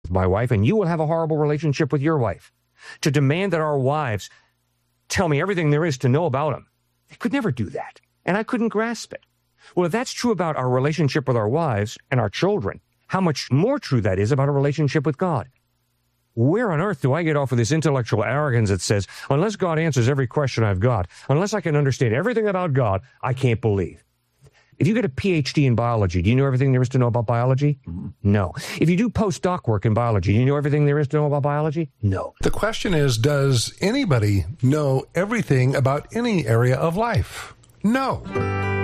with my wife, and you will have a horrible relationship with your wife. To demand that our wives tell me everything there is to know about them. They could never do that, and I couldn't grasp it. Well, if that's true about our relationship with our wives and our children, how much more true that is about a relationship with God. Where on earth do I get off with this intellectual arrogance that says, unless God answers every question I've got, unless I can understand everything about God, I can't believe? If you get a PhD in biology, do you know everything there is to know about biology? No. If you do postdoc work in biology, do you know everything there is to know about biology? No. The question is, does anybody know everything about any area of life? No.